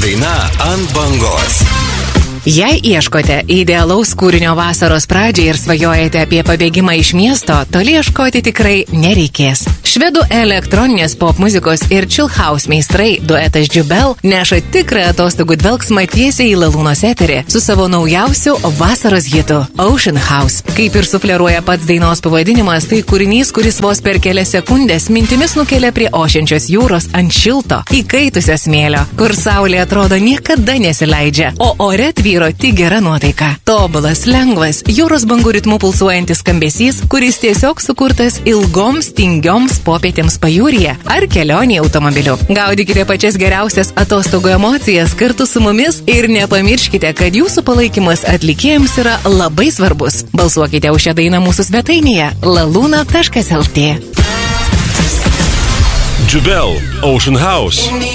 daina ant bangos. Jei ieškote idealaus kūrinio vasaros pradžiai ir svajojate apie pabėgimą iš miesto, toli ieškoti tikrai nereikės. Švedų elektroninės pop muzikos ir chill house meistrai duetas Jubel neša tikrą atostogų dvelksmą tiesiai į Lalūnos eterį su savo naujausiu vasaros hitu Ocean House. Kaip ir sufleruoja pats dainos pavadinimas, tai kūrinys, kuris vos per kelias sekundės mintimis nukelia prie ošiančios jūros ant šilto, įkaitusio smėlio, kur saulė atrodo niekada nesileidžia, o ore tvyro tik gera nuotaika. Tobulas, lengvas, jūros bangų ritmu pulsuojantis skambesys, kuris tiesiog sukurtas ilgoms, tingioms popietėms pajūryje ar kelionėje automobiliu. Gaudykite pačias geriausias atostogų emocijas kartu su mumis ir nepamirškite, kad jūsų palaikymas atlikėjams yra labai svarbus. Balsuokite už šią dainą mūsų svetainėje laluna.lt. Jubel, Ocean House.